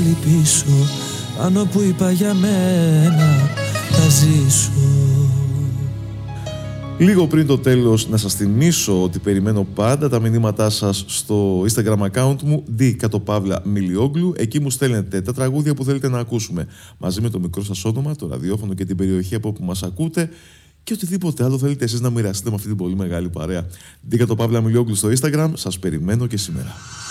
πίσω, πάνω που είπα για μένα θα ζήσω. Λίγο πριν το τέλος να σας θυμίσω ότι περιμένω πάντα τα μηνύματά σας στο Instagram account μου d_Milioglu. Εκεί μου στέλνετε τα τραγούδια που θέλετε να ακούσουμε μαζί με το μικρό σας όνομα, το ραδιόφωνο και την περιοχή από όπου μας ακούτε και οτιδήποτε άλλο θέλετε εσείς να μοιραστείτε με αυτή την πολύ μεγάλη παρέα. d_Milioglu στο Instagram, σας περιμένω και σήμερα.